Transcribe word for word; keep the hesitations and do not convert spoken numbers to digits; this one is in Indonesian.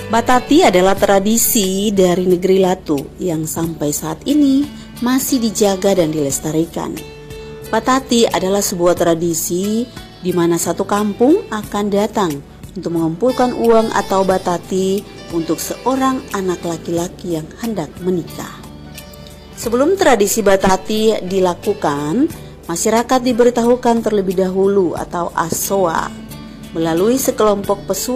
Batati adalah tradisi dari negeri Latu yang sampai saat ini masih dijaga dan dilestarikan. Batati adalah sebuah tradisi di mana satu kampung akan datang untuk mengumpulkan uang atau batati untuk seorang anak laki-laki yang hendak menikah. Sebelum tradisi batati dilakukan, masyarakat diberitahukan terlebih dahulu atau asoa melalui sekelompok pesugihan